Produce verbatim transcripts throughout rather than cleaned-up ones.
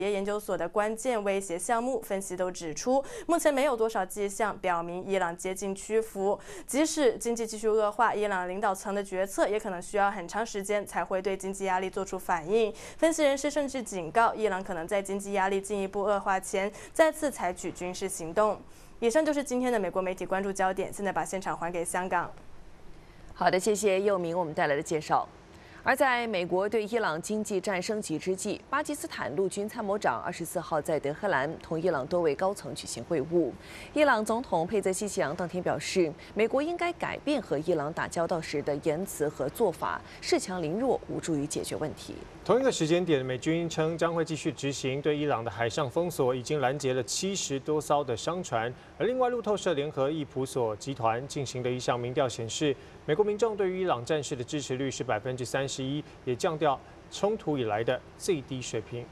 研究所的关键威胁项目，分析都指出，目前没有多少迹象表明伊朗接近屈服。即使经济继续恶化，伊朗领导层的决策也可能需要很长时间才会对经济压力做出反应。分析人士甚至警告，伊朗可能在经济压力进一步恶化前，再次采取军事行动。以上就是今天的美国媒体关注焦点，现在把现场还给香港。 好的，谢谢佑明我们带来的介绍。而在美国对伊朗经济战升级之际，巴基斯坦陆军参谋长二十四号在德黑兰同伊朗多位高层举行会晤。伊朗总统佩泽西西扬当天表示，美国应该改变和伊朗打交道时的言辞和做法，恃强凌弱无助于解决问题。 同一个时间点，美军称将会继续执行对伊朗的海上封锁，已经拦截了七十多艘的商船。而另外，路透社联合易普所集团进行的一项民调显示，美国民众对于伊朗战事的支持率是百分之三十一，也降掉冲突以来的最低水平。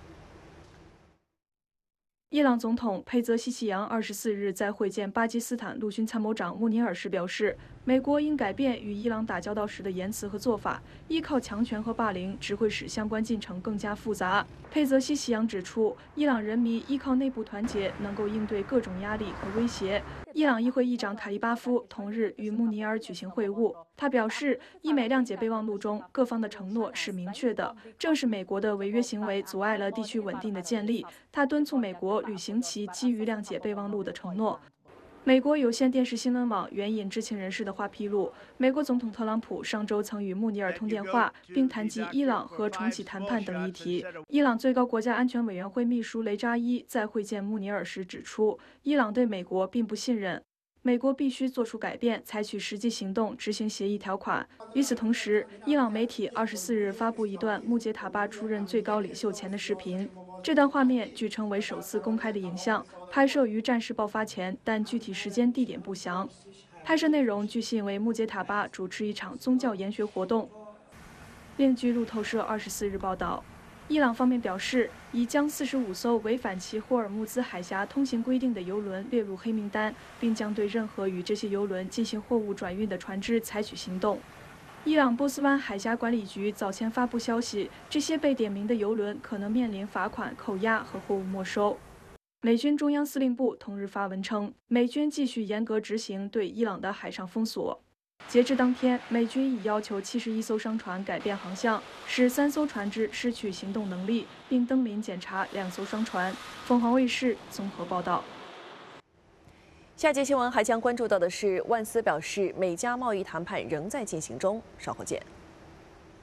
伊朗总统佩泽西西扬二十四日在会见巴基斯坦陆军参谋长穆尼尔时表示，美国应改变与伊朗打交道时的言辞和做法，依靠强权和霸凌只会使相关进程更加复杂。佩泽西西扬指出，伊朗人民依靠内部团结能够应对各种压力和威胁。伊朗议会议长塔利巴夫同日与穆尼尔举行会晤，他表示，伊美谅解备忘录中各方的承诺是明确的，正是美国的违约行为阻碍了地区稳定的建立。他敦促美国履行其基于谅解备忘录的承诺。美国有线电视新闻网援引知情人士的话披露，美国总统特朗普上周曾与穆尼尔通电话，并谈及伊朗和重启谈判等议题。伊朗最高国家安全委员会秘书雷扎伊在会见穆尼尔时指出，伊朗对美国并不信任，美国必须做出改变，采取实际行动执行协议条款。与此同时，伊朗媒体二十四日发布一段穆杰塔巴出任最高领袖前的视频。这段画面据称为首次公开的影像，拍摄于战事爆发前，但具体时间地点不详。拍摄内容据信为穆杰塔巴主持一场宗教研学活动。另据路透社二十四日报道，伊朗方面表示，已将四十五艘违反其霍尔木兹海峡通行规定的油轮列入黑名单，并将对任何与这些油轮进行货物转运的船只采取行动。伊朗波斯湾海峡管理局早前发布消息，这些被点名的油轮可能面临罚款、扣押和货物没收。美军中央司令部同日发文称，美军继续严格执行对伊朗的海上封锁。截至当天，美军已要求七十一艘商船改变航向，使三艘船只失去行动能力，并登临检查两艘商船。凤凰卫视综合报道。 下节新闻还将关注到的是，万斯表示美加贸易谈判仍在进行中，稍后见。